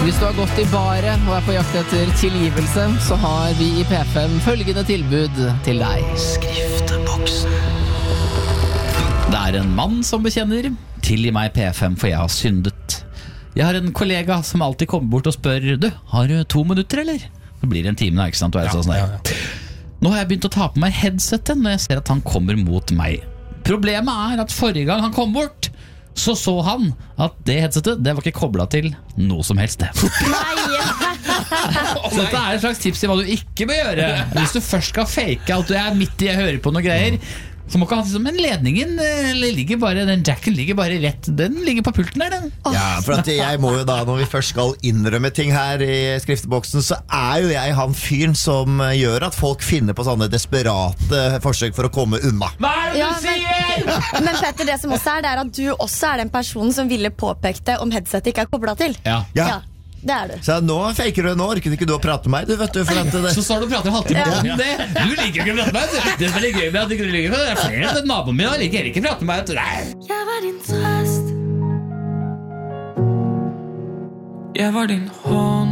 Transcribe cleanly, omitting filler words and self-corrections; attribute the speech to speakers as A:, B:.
A: Hvis du har gått i baret og på jakt etter tilgivelse, så har vi I P5 følgende tilbud til deg. Skrifteboksen. Det en mann som bekjenner: tilgi meg P5, for jeg har syndet. Jeg har en kollega som alltid kommer bort og spør: du, har du 2 minutter, eller? Det blir en time da, ikke sant? Nå har jeg begynt å ta på meg headsetet når jeg ser at han kommer mot meg. Problemet at forrige gang han kom bort, så han at det headsetet, det var ikke koblet til noe som helst. Så dette et slags tips til hva du ikke bør gjøre. Hvis du først skal fake at du midt I å høre på noe greier, så må ikke ha men ledningen ligger bare, den jacken ligger bare rett. Den ligger på pulten der, den.
B: Ja, for at jeg må jo da, når vi først skal innrømme ting her I skrifteboksen, så jo jeg han fyren som gjør at folk finner på sånne desperate forsøk for å komme unna.
A: Hva det du sier?
C: Men Petter, det som også det at du også den personen som ville påpekt det om headsetet ikke koblet til.
B: Ja.
C: Det du.
B: Så nå faker du, nå orker ikke du å prate med meg, du vet du, for at det...
A: Så står du og prater en halvtime om det. Du liker ikke å prate med meg. Det som gøy med at du ikke liker med det flere naboen min liker ikke å prate med meg.
D: Jeg var din trøst. Jeg var din hånd.